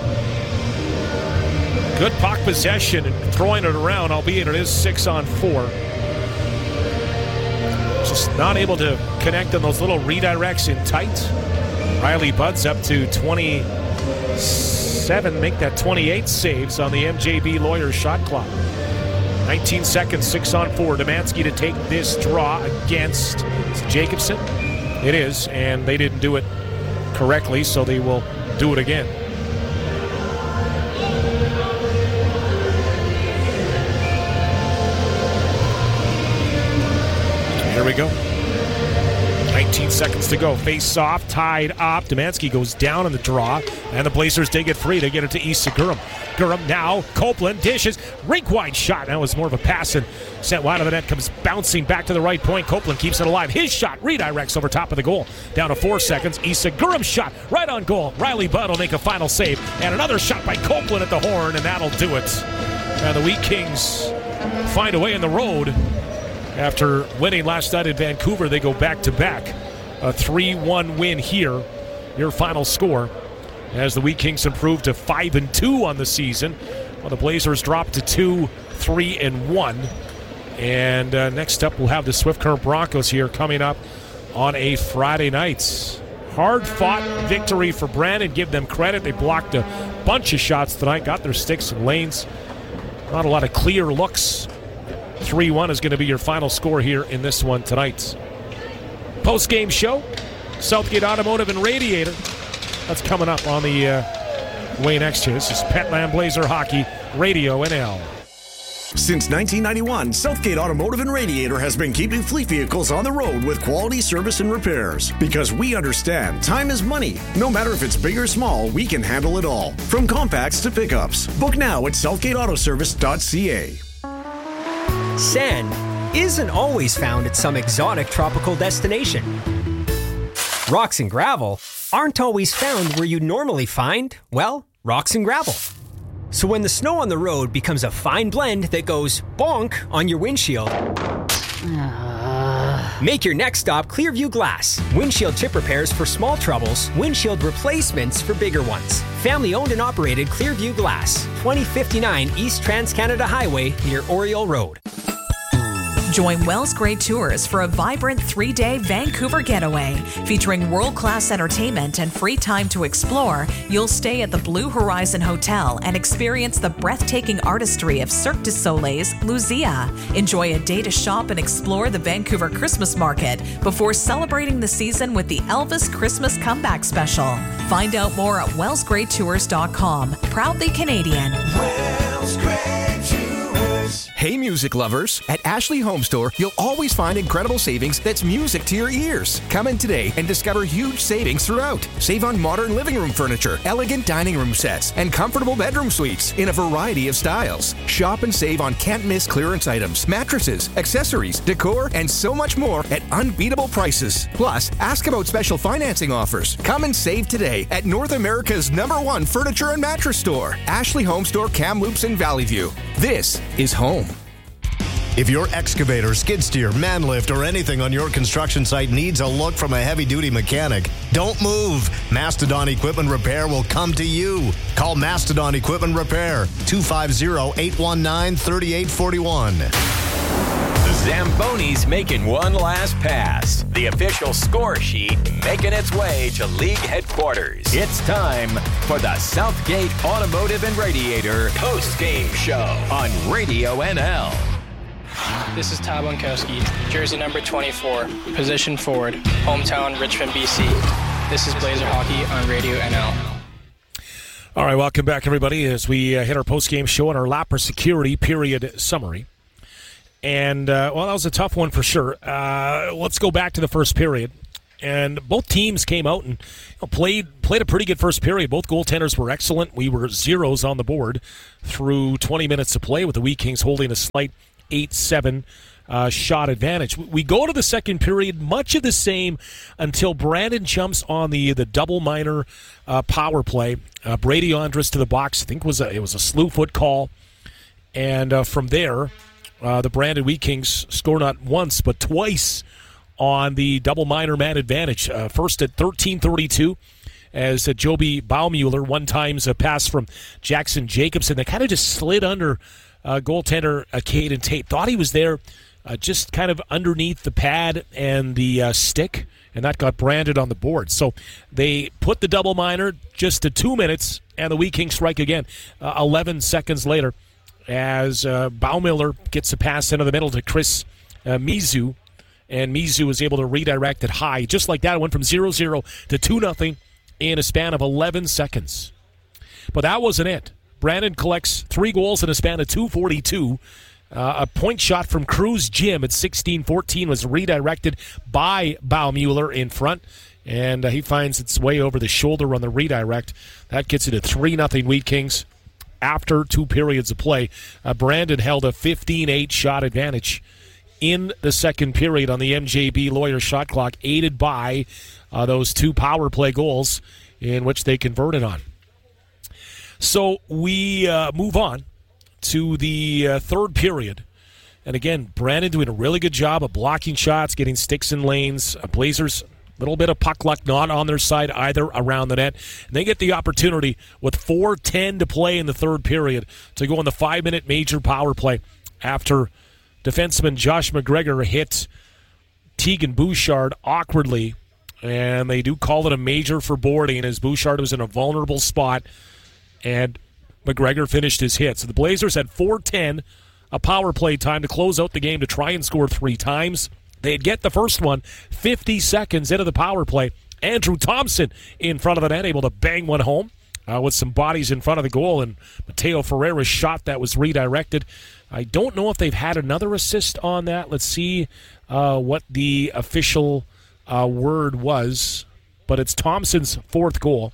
Good puck possession and throwing it around, albeit it is six on four. Just not able to connect on those little redirects in tight. Riley Budd's up to twenty-seven, make that twenty-eight saves on the M J B Lawyers shot clock. nineteen seconds, six on four. Demansky to take this draw against Jacobson. It is, and they didn't do it correctly, so they will do it again. Here we go. nineteen seconds to go. Face off, tied up. Demansky goes down in the draw, and the Blazers dig it free. They get it to Issa Gurum. Gurum now. Copeland dishes. Rink-wide shot. That was more of a pass and sent wide of the net. Comes bouncing back to the right point. Copeland keeps it alive. His shot redirects over top of the goal. Down to four seconds. Issa Gurum shot right on goal. Riley Budd will make a final save. And another shot by Copeland at the horn, and that'll do it. And the Wheat Kings find a way in the road. After winning last night in Vancouver, they go back-to-back. A three one win here. Your final score as the Wheat Kings improve to five and two on the season, while the Blazers drop to two, three and one. And uh, next up, we'll have the Swift Current Broncos here coming up on a Friday night. Hard-fought victory for Brandon. Give them credit. They blocked a bunch of shots tonight, got their sticks and lanes. Not a lot of clear looks. three one is going to be your final score here in this one tonight. Post-game show, Southgate Automotive and Radiator. That's coming up on the uh, way next year. This is Petland Blazer Hockey Radio N L. Since nineteen ninety-one, Southgate Automotive and Radiator has been keeping fleet vehicles on the road with quality service and repairs. Because we understand time is money. No matter if it's big or small, we can handle it all. From compacts to pickups. Book now at southgate auto service dot c a. Sand isn't always found at some exotic tropical destination. Rocks and gravel aren't always found where you'd normally find, well, rocks and gravel. So when the snow on the road becomes a fine blend that goes bonk on your windshield, uh... make your next stop Clearview Glass. Windshield chip repairs for small troubles, windshield replacements for bigger ones. Family owned and operated Clearview Glass, twenty fifty-nine East Trans-Canada Highway near Oriole Road. Join Wells Grey Tours for a vibrant three-day Vancouver getaway. Featuring world-class entertainment and free time to explore, you'll stay at the Blue Horizon Hotel and experience the breathtaking artistry of Cirque du Soleil's Luzia. Enjoy a day to shop and explore the Vancouver Christmas Market before celebrating the season with the Elvis Christmas Comeback Special. Find out more at wells grey tours dot com. Proudly Canadian. Wells Grey Tours. Hey music lovers, at Ashley Home Store, you'll always find incredible savings that's music to your ears. Come in today and discover huge savings throughout. Save on modern living room furniture, elegant dining room sets, and comfortable bedroom suites in a variety of styles. Shop and save on can't-miss clearance items, mattresses, accessories, decor, and so much more at unbeatable prices. Plus, ask about special financing offers. Come and save today at North America's number one furniture and mattress store, Ashley Home Store, Kamloops in Valley View. This is home. If your excavator, skid steer, man lift, or anything on your construction site needs a look from a heavy-duty mechanic, don't move. Mastodon Equipment Repair will come to you. Call Mastodon Equipment Repair, two five zero, eight one nine, three eight four one. The Zambonis making one last pass. The official score sheet making its way to league headquarters. It's time for the Southgate Automotive and Radiator post-game show on Radio N L. This is Todd Wankowski, jersey number twenty-four, position forward, hometown Richmond, B C. This is Blazer Hockey on Radio N L. All right, welcome back, everybody, as we uh, hit our post-game show and our Lapper Security period summary. And, uh, well, that was a tough one for sure. Uh, let's go back to the first period. And both teams came out and you know, played played a pretty good first period. Both goaltenders were excellent. We were zeros on the board through twenty minutes of play with the Wheat Kings holding a slight eight seven uh, shot advantage. We go to the second period, much of the same until Brandon jumps on the the double minor uh, power play. Uh, Brady Andrus to the box. I think it was a, it was a slew foot call. And uh, from there, uh, the Brandon Wheat Kings score not once but twice on the double minor man advantage. Uh, first at thirteen thirty-two as uh, Joby Baumüller one times a pass from Jackson Jacobson that kind of just slid under uh, goaltender uh, Caden Tate. Thought he was there uh, just kind of underneath the pad and the uh, stick, and that got branded on the board. So they put the double minor just to two minutes, and the Wheat Kings strike again uh, eleven seconds later as uh, Baumüller gets a pass into the middle to Chris uh, Mizu. And Mizu was able to redirect it high. Just like that, it went from zero zero to two nothing in a span of eleven seconds. But that wasn't it. Brandon collects three goals in a span of two forty-two. Uh, a point shot from Cruz Jim at sixteen fourteen was redirected by Baumüller in front. And uh, he finds its way over the shoulder on the redirect. That gets it to three nothing Wheat Kings after two periods of play. Uh, Brandon held a fifteen eight shot advantage in the second period on the M J B Lawyer shot clock, aided by uh, those two power play goals in which they converted on. So we uh, move on to the uh, third period. And again, Brandon doing a really good job of blocking shots, getting sticks in lanes. Uh, Blazers, a little bit of puck luck not on their side either around the net. And they get the opportunity with four ten to play in the third period to go on the five-minute major power play after defenseman Josh McGregor hit Tegan Bouchard awkwardly, and they do call it a major for boarding as Bouchard was in a vulnerable spot, and McGregor finished his hit. So the Blazers had four ten, a power play time to close out the game to try and score three times. They'd get the first one fifty seconds into the power play. Andrew Thompson in front of the net, able to bang one home uh, with some bodies in front of the goal, and Mateo Ferreira's shot that was redirected. I don't know if they've had another assist on that. Let's see uh, what the official uh, word was. But it's Thompson's fourth goal.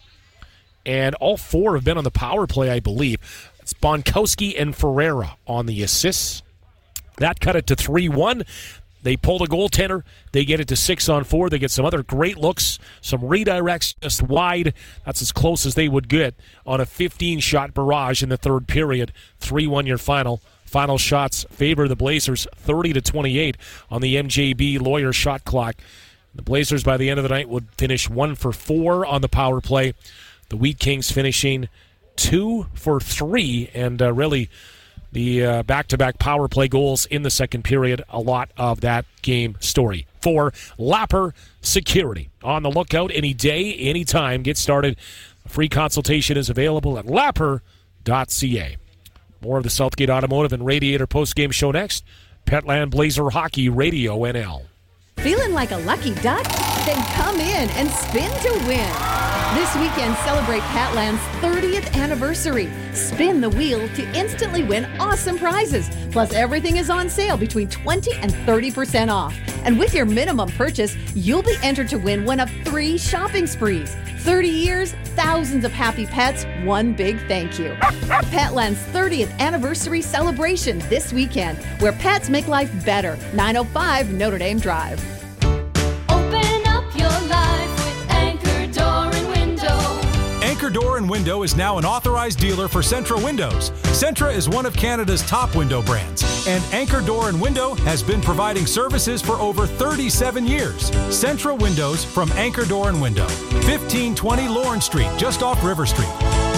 And all four have been on the power play, I believe. It's Bonkowski and Ferreira on the assists. That cut it to three one. They pull the goaltender. They get it to six on four. They get some other great looks, some redirects just wide. That's as close as they would get on a fifteen-shot barrage in the third period. three one your final. Final shots favor the Blazers thirty to twenty-eight on the M J B Lawyer shot clock. The Blazers by the end of the night would finish one for four on the power play. The Wheat Kings finishing two for three, and uh, really the uh, back-to-back power play goals in the second period, a lot of that game story. For Lapper Security, on the lookout any day, any time. Get started. A free consultation is available at lapper dot c a. More of the Southgate Automotive and Radiator postgame show next. Petland Blazer Hockey Radio N L. Feeling like a lucky duck? Then come in and spin to win. This weekend, celebrate Petland's thirtieth anniversary. Spin the wheel to instantly win awesome prizes. Plus, everything is on sale between twenty and thirty percent off. And with your minimum purchase, you'll be entered to win one of three shopping sprees. thirty years, thousands of happy pets, one big thank you. Petland's thirtieth anniversary celebration this weekend, where pets make life better. nine oh five Notre Dame Drive. Open up your life with Anchor Door and Window. Anchor Door and Window is now an authorized dealer for Centra Windows. Centra is one of Canada's top window brands, and Anchor Door and Window has been providing services for over thirty-seven years. Centra Windows from Anchor Door and Window, fifteen twenty Lawrence Street, just off River Street.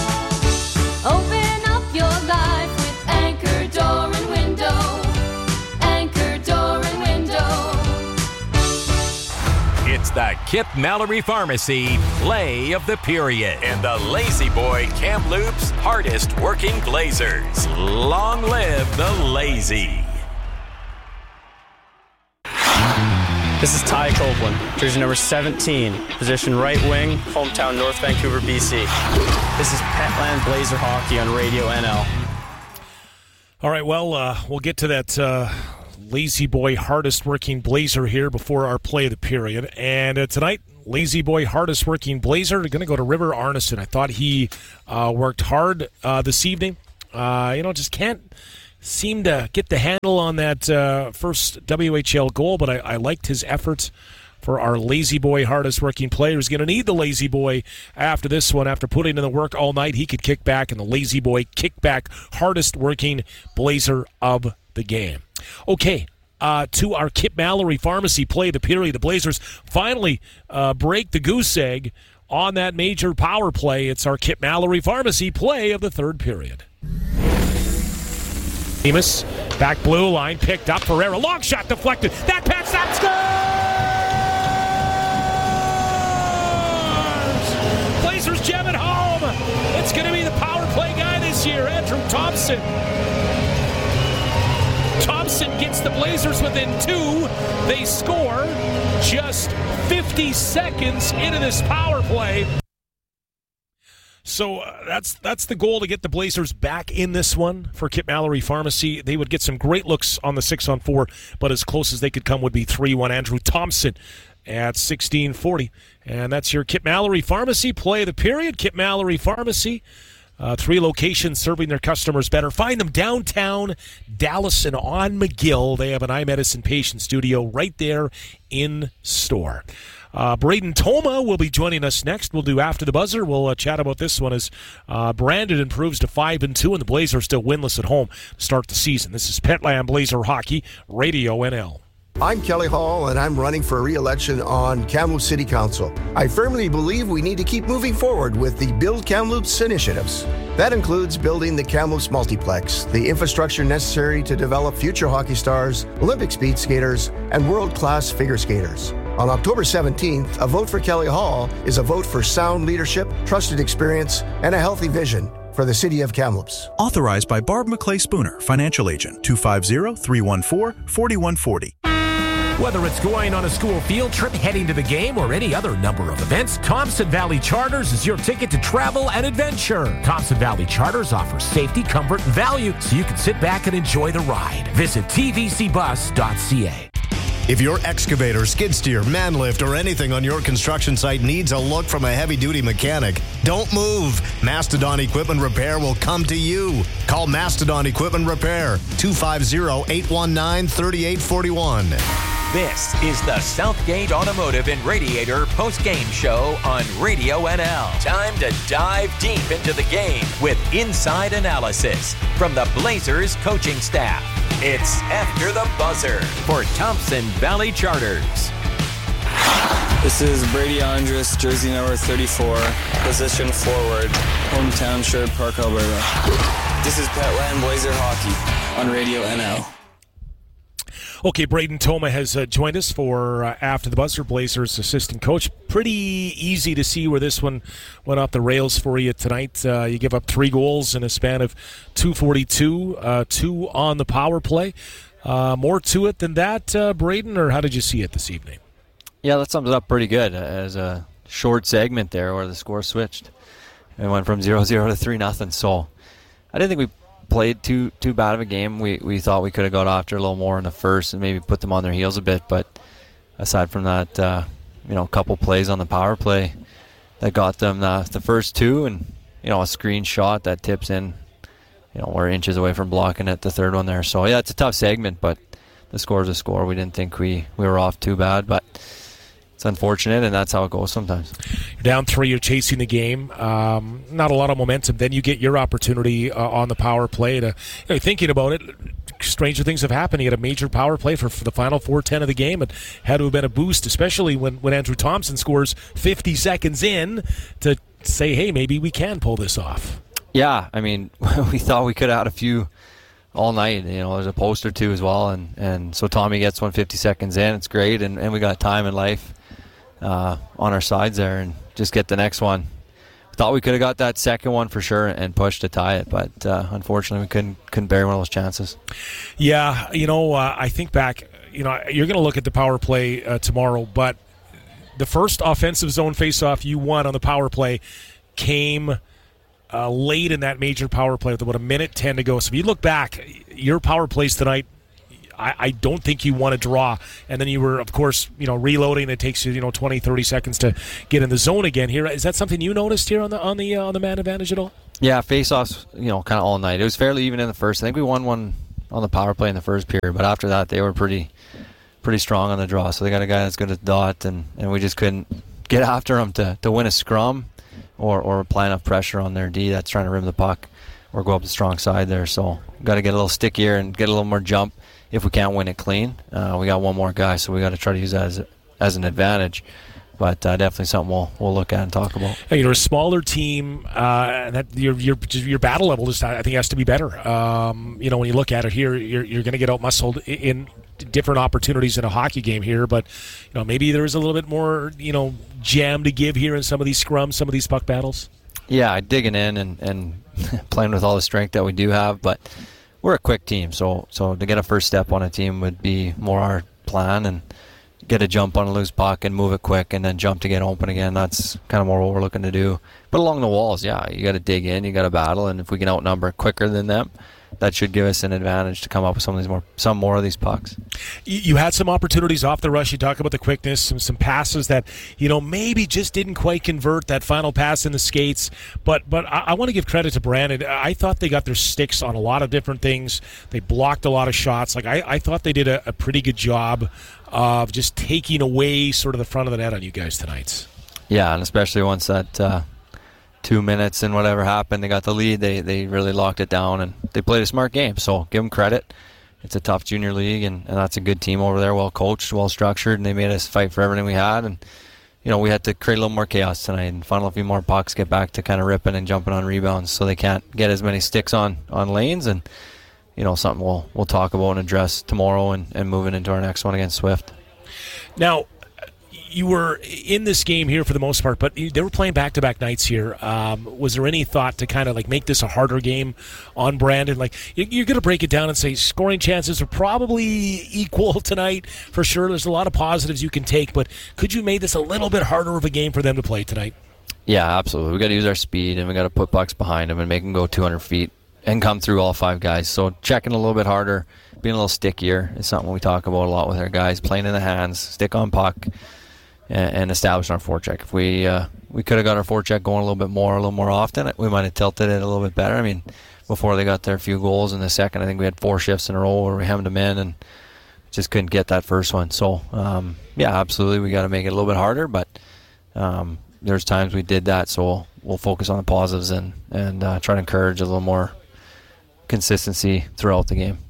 Open up your life with Anchor Door and Window. Anchor Door and Window. It's the Kip Mallory Pharmacy play of the period. And the Lazy Boy Kamloops hardest working Blazers. Long live the Lazy. This is Ty Copeland, jersey number seventeen, position right wing, hometown North Vancouver, B C. This is Petland Blazer Hockey on Radio N L. All right, well, uh, we'll get to that uh, Lazy Boy hardest working Blazer here before our play of the period. And uh, tonight, Lazy Boy hardest working Blazer, going to go to River Arneson. I thought he uh, worked hard uh, this evening. Uh, you know, just can't seem to get the handle on that uh, first W H L goal, but I, I liked his efforts for our Lazy Boy hardest working player. He's going to need the Lazy Boy after this one. After putting in the work all night, he could kick back, and the Lazy Boy kick back hardest working Blazer of the game. Okay, uh, to our Kip Mallory Pharmacy play of the period. The Blazers finally uh, break the goose egg on that major power play. It's our Kip Mallory Pharmacy play of the third period. Amos, back blue line, picked up. Ferreira, long shot deflected. That pass, that scores! Blazers jam it home. It's going to be the power play guy this year, Andrew Thompson. Thompson gets the Blazers within two. They score just fifty seconds into this power play. So uh, that's that's the goal, to get the Blazers back in this one for Kip Mallory Pharmacy. They would get some great looks on the six on four, but as close as they could come would be three one. Andrew Thompson at sixteen forty. And that's your Kip Mallory Pharmacy play of the period. Kip Mallory Pharmacy, uh, three locations serving their customers better. Find them downtown Dallas and on McGill. They have an iMedicine patient studio right there in store. Uh, Braden Toma will be joining us next. We'll do After the Buzzer. We'll uh, chat about this one as uh, Brandon improves to five and two, and the Blazers still winless at home to start the season. This is Petland Blazer Hockey, Radio N L. I'm Kelly Hall, and I'm running for re-election on Kamloops City Council. I firmly believe we need to keep moving forward with the Build Kamloops initiatives. That includes building the Kamloops Multiplex, the infrastructure necessary to develop future hockey stars, Olympic speed skaters, and world-class figure skaters. On October seventeenth, a vote for Kelly Hall is a vote for sound leadership, trusted experience, and a healthy vision for the city of Kamloops. Authorized by Barb McClay Spooner, Financial Agent, two five zero, three one four, four one four zero. Whether it's going on a school field trip, heading to the game, or any other number of events, Thompson Valley Charters is your ticket to travel and adventure. Thompson Valley Charters offers safety, comfort, and value so you can sit back and enjoy the ride. Visit t v c bus dot c a. If your excavator, skid steer, man lift, or anything on your construction site needs a look from a heavy-duty mechanic, don't move. Mastodon Equipment Repair will come to you. Call Mastodon Equipment Repair, two five zero, eight one nine, three eight four one. This is the Southgate Automotive and Radiator post-game show on Radio N L. Time to dive deep into the game with inside analysis from the Blazers coaching staff. It's After the Buzzer for Thompson Valley Charters. This is Brady Andrus, jersey number thirty-four, position forward, hometown Sherwood Park, Alberta. This is Petland Blazer Hockey on Radio N L. Okay, Braden Toma has uh, joined us for uh, After the Buzzer, Blazers assistant coach. Pretty easy to see where this one went off the rails for you tonight. Uh, you give up three goals in a span of two forty-two, uh, two on the power play. Uh, more to it than that, uh, Braden, or how did you see it this evening? Yeah, that sums it up pretty good as a short segment there where the score switched. It went from zero zero to three nothing. So I didn't think we played too too bad of a game. We we thought we could have got after a little more in the first and maybe put them on their heels a bit. But aside from that, uh, you know, a couple plays on the power play that got them the, the first two, and you know, a screen shot that tips in. You know, we're inches away from blocking it, the third one there. So yeah, it's a tough segment, but the score's a score. We didn't think we we were off too bad, but it's unfortunate, and that's how it goes sometimes. You're down three, you're chasing the game. Um, not a lot of momentum. Then you get your opportunity uh, on the power play. To, you know, thinking about it, stranger things have happened. You had a major power play for, for the final four ten of the game. It had to have been a boost, especially when, when Andrew Thompson scores fifty seconds in to say, hey, maybe we can pull this off. Yeah, I mean, we thought we could have had a few all night. You know, there's a post or two as well. And, and so Tommy gets one fifty seconds in. It's great, and, and we got time and life Uh, on our sides there, and just get the next one. Thought we could have got that second one for sure and pushed to tie it, but uh, unfortunately we couldn't couldn't bury one of those chances. Yeah, you know, uh, I think back, you know, you're going to look at the power play uh, tomorrow, but the first offensive zone faceoff you won on the power play came uh, late in that major power play with about a minute ten to go. So if you look back, your power plays tonight, I, I don't think you won a draw. And then you were, of course, you know, reloading. It takes you, you know, twenty, thirty seconds to get in the zone again here. Is that something you noticed here on the on the uh, on the man advantage at all? Yeah, faceoffs, you know, kind of all night. It was fairly even in the first. I think we won one on the power play in the first period, but after that they were pretty pretty strong on the draw. So they got a guy that's good at dot, and, and we just couldn't get after him to, to win a scrum or, or apply enough pressure on their D that's trying to rim the puck or go up the strong side there. So got to get a little stickier and get a little more jump if we can't win it clean. Uh, we got one more guy, so we got to try to use that as, as an advantage. But uh, definitely something we'll we'll look at and talk about. Hey, you're a smaller team, uh, and that your your your battle level just I think has to be better. Um, you know, when you look at it here, you're you're going to get out muscled in different opportunities in a hockey game here, but you know maybe there is a little bit more you know jam to give here in some of these scrums, some of these puck battles. Yeah, digging in and, and playing with all the strength that we do have, but we're a quick team, so so to get a first step on a team would be more our plan and get a jump on a loose puck and move it quick and then jump to get open again. That's kind of more what we're looking to do. But along the walls, yeah, you got to dig in, you got to battle, and if we can outnumber quicker than them, that should give us an advantage to come up with some of these more, some more of these pucks. You had some opportunities off the rush. You talk about the quickness, some some passes that you know maybe just didn't quite convert. That final pass in the skates, but but I, I want to give credit to Brandon. I thought they got their sticks on a lot of different things. They blocked a lot of shots. Like I, I thought they did a, a pretty good job of just taking away sort of the front of the net on you guys tonight. Yeah, and especially once that uh, two minutes and whatever happened, they got the lead, they they really locked it down, and they played a smart game, so give them credit. It's a tough junior league, and, and that's a good team over there, well coached, well structured, and they made us fight for everything we had, and you know we had to create a little more chaos tonight and funnel a few more pucks, get back to kind of ripping and jumping on rebounds so they can't get as many sticks on, on lanes, and you know, something we'll we'll talk about and address tomorrow and, and moving into our next one against Swift. Now, you were in this game here for the most part, but they were playing back-to-back nights here. Um, was there any thought to kind of like make this a harder game on Brandon? Like you're going to break it down and say scoring chances are probably equal tonight for sure. There's a lot of positives you can take, but could you make this a little bit harder of a game for them to play tonight? Yeah, absolutely. We got to use our speed and we got to put pucks behind them and make them go two hundred feet. And come through all five guys. So checking a little bit harder, being a little stickier is something we talk about a lot with our guys. Playing in the hands, stick on puck, and, and establishing our forecheck. If we uh, we could have got our forecheck going a little bit more, a little more often, we might have tilted it a little bit better. I mean, before they got their few goals in the second, I think we had four shifts in a row where we hemmed them in and just couldn't get that first one. So um, yeah, absolutely, we got to make it a little bit harder. But um, there's times we did that, so we'll, we'll focus on the positives and and uh, try to encourage a little more consistency throughout the game.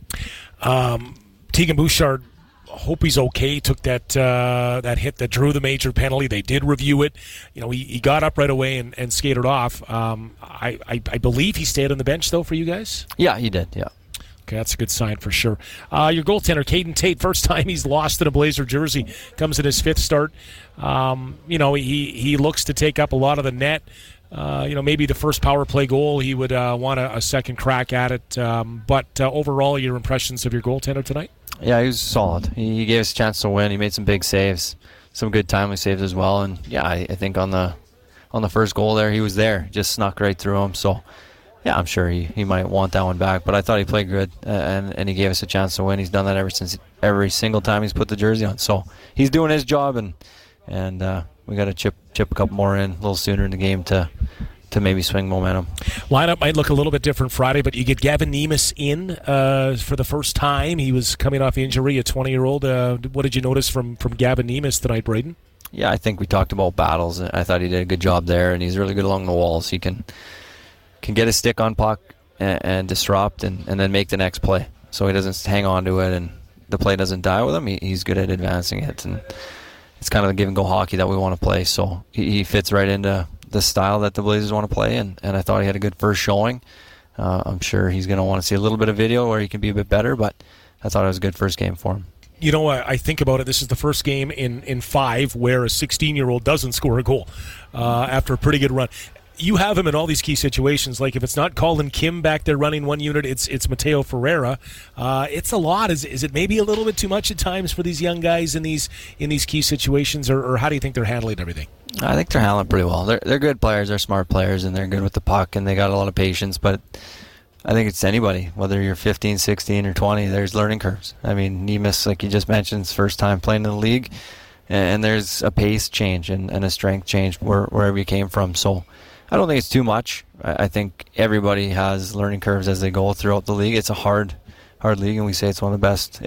Um, Tegan Bouchard, hope he's okay. Took that uh, that hit that drew the major penalty. They did review it. You know, he, he got up right away and, and skated off. Um, I, I I believe he stayed on the bench though for you guys. Yeah, he did. Yeah. Okay, that's a good sign for sure. Uh, your goaltender, Caden Tate, first time he's lost in a Blazer jersey, comes in his fifth start. Um, you know, he he looks to take up a lot of the net. Uh, you know, maybe the first power play goal, he would uh, want a, a second crack at it. Um, but uh, overall, your impressions of your goaltender tonight? Yeah, he was solid. He, he gave us a chance to win. He made some big saves, some good timely saves as well. And yeah, I, I think on the on the first goal there, he was there, just snuck right through him. So yeah, I'm sure he, he might want that one back. But I thought he played good, uh, and and he gave us a chance to win. He's done that ever since every single time he's put the jersey on. So he's doing his job, and and. Uh, We got to chip chip a couple more in a little sooner in the game to to maybe swing momentum. Lineup might look a little bit different Friday, but you get Gavin Nemes in uh, for the first time. He was coming off injury, a twenty-year-old. Uh, what did you notice from, from Gavin Nemes tonight, Braden? Yeah, I think we talked about battles. I thought he did a good job there, and he's really good along the walls. He can can get his stick on puck and, and disrupt and, and then make the next play. So he doesn't hang on to it and the play doesn't die with him. He, he's good at advancing it, and it's kind of the give-and-go hockey that we want to play. So he, he fits right into the style that the Blazers want to play, and, and I thought he had a good first showing. Uh, I'm sure he's going to want to see a little bit of video where he can be a bit better, but I thought it was a good first game for him. You know, I, I think about it, this is the first game in, in five where a sixteen-year-old doesn't score a goal uh, after a pretty good run. you have him in all these key situations. Like if it's not Colin Kim back there running one unit, it's it's Mateo Ferreira. Uh, it's a lot. Is is it maybe a little bit too much at times for these young guys in these in these key situations, or, or how do you think they're handling everything? I think they're handling pretty well. They're they're good players. They're smart players, and they're good with the puck, and they got a lot of patience. But I think it's anybody, whether you're fifteen, sixteen, or twenty. There's learning curves. I mean, Nemus, like you just mentioned, his first time playing in the league, and there's a pace change and, and a strength change where, wherever you came from. So I don't think it's too much. I, I think everybody has learning curves as they go throughout the league. It's a hard, hard league, and we say it's one of the best,